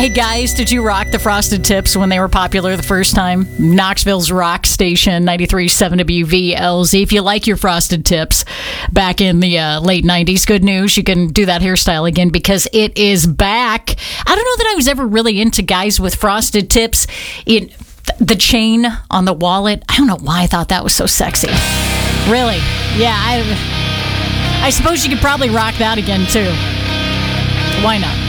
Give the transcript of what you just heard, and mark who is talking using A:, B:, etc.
A: Hey guys, did you rock the Frosted Tips when they were popular the first time? Knoxville's rock station, 93.7 WVLZ. If you like your Frosted Tips back in the late 90s, good news. You can do that hairstyle again because it is back. I don't know that I was ever really into guys with Frosted Tips. The chain on the wallet, I don't know why I thought that was so sexy. Really? Yeah, I suppose you could probably rock that again too. Why not?